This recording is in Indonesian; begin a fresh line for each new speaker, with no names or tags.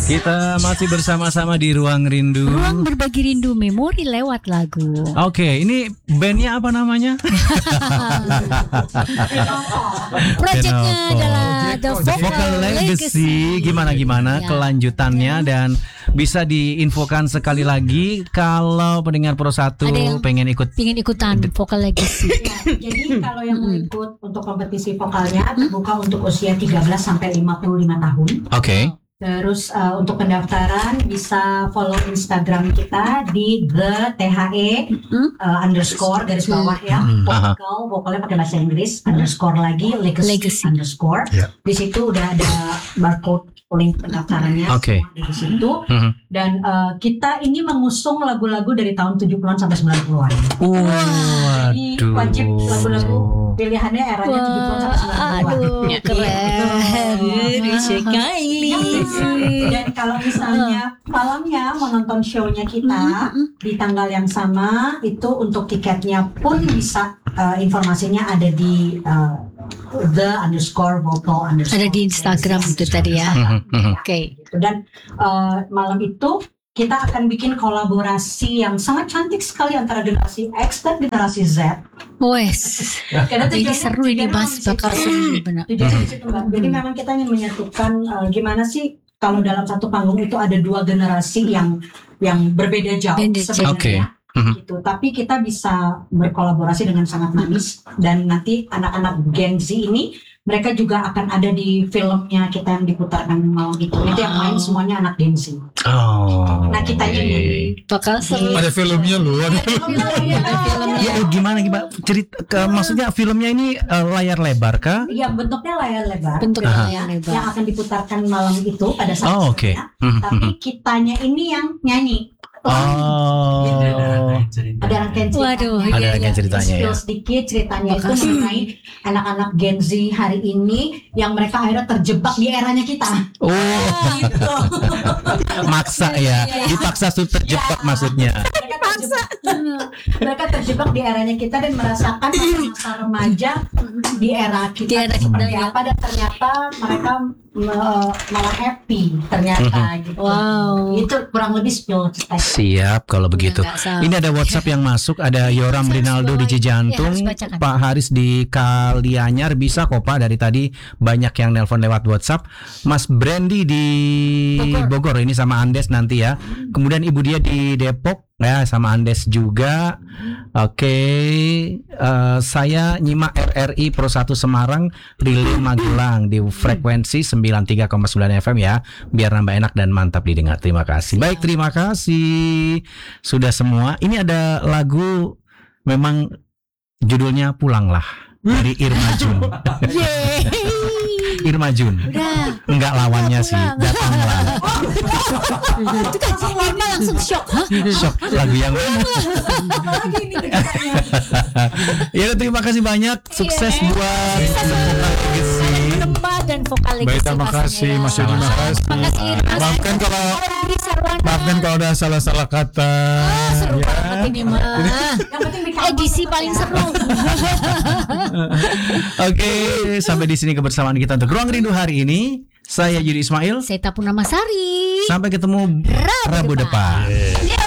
Kita masih bersama-sama di Ruang Rindu.
Ruang berbagi rindu memori lewat lagu.
Oke, ini bandnya apa namanya?
Proyeknya adalah The
Vocal Legacy. Gimana
Ya.
kelanjutannya dan bisa diinfokan sekali lagi kalau pendengar Pro 1
Ada yang
pengen ikut.
Pingin ikutan Vocal Legacy.
Jadi kalau yang mau ikut untuk kompetisi vokalnya terbuka untuk usia 13 sampai 55 tahun.
Oke.
Terus untuk pendaftaran bisa follow Instagram kita di the_the underscore garis bawah ya. Vokalnya pakai bahasa Inggris underscore lagi legacy underscore.
Ya.
Di situ udah ada barcode link pendaftarannya
Oke.
semua di situ. Dan kita ini mengusung lagu-lagu dari tahun 70-an sampai 90-an. Jadi
Waduh.
wajib lagu-lagu pilihannya eranya 70-an sampai 90-an.
Aduh, keren. Sekali.
Dan kalau misalnya malamnya mau nonton show-nya kita di tanggal yang sama, itu untuk tiketnya pun bisa informasinya ada di the_vocal_.
Ada di Instagram itu tadi ya. Oke.
Dan malam itu kita akan bikin kolaborasi yang sangat cantik sekali antara generasi X dan generasi Z.
Wes.
Karena
Ini seru ini Mas, bakal seru benar.
Tujuannya di situ, Mbak. Jadi memang kita ingin menyatukan gimana sih kalau dalam satu panggung itu ada dua generasi yang berbeda jauh
Beda jauh.
sebenarnya. Gitu. Tapi kita bisa berkolaborasi dengan sangat manis dan nanti anak-anak Gen Z ini mereka juga akan ada di filmnya kita yang diputarkan malam itu. Itu yang main semuanya anak Gen Z.
Oh.
Nah kitanya nih
Bakal seru.
Ada filmnya loh.
Ya gimana cerita maksudnya filmnya ini layar lebar kah?
Iya bentuknya layar lebar.
Bentuknya
Ya,
layar lebar.
yang akan diputarkan malam itu pada saat
Oh, oke.
Tapi kitanya ini yang nyanyi.
Oh.
Ada rangkaian cerita.
Waduh,
Ada
iya,
rangkaian
iya.
ceritanya ya.
Sedikit ceritanya itu
Makasih.
mengenai anak-anak Gen Z hari ini yang mereka akhirnya terjebak di eranya kita.
Oh,
Gitu.
maksa ya. Dipaksa terjebak maksudnya.
Mereka terjebak di eranya kita dan merasakan masa remaja di era kita.
Di era kita,
seperti
ya.
apa dan ternyata mereka malah happy ternyata gitu.
Wow.
Itu kurang lebih spill kita.
Siap kalau begitu.
nggak salah.
Ini ada WhatsApp yang masuk, ada Yoram
Saya harus
Rinaldo di
bawain.
Cijantung,
Ya, harus bacakan.
Pak Haris di Kalianyar, bisa kok Pak, dari tadi banyak yang nelpon lewat WhatsApp. Mas Brandy di Bogor ini sama Andes nanti ya. Kemudian Ibu dia di Depok ya sama Andes juga. Oke, saya nyimak RRI Pro 1 Semarang, Relay Magelang di frekuensi 93,9 FM ya, biar nambah enak dan mantap didengar. Terima kasih. Baik, terima kasih. Sudah semua. Ini ada lagu memang judulnya Pulanglah dari Irma Jun. Irma Jun.
Udah.
Enggak lawannya sih, datanglah.
Itu kan si Irma langsung shock. Hah?
Shock lagu yang ya, terima kasih banyak. Sukses buat Legacy.
Lembah dan Vokal Legacy.
Baik, terima kasih Mas Yudi, terima kasih.
Makasih Irma.
Maafkan kalau
Maafkan
kalau ada salah-salah kata.
seru
Ya.
banget ini mah.
Yang penting di kampus.
Edisi paling seru.
Oke, sampai di sini kebersamaan kita untuk Ruang Rindu hari ini. Saya Yudi Ismail.
Saya Tapuna Masari.
Sampai ketemu Rabu depan.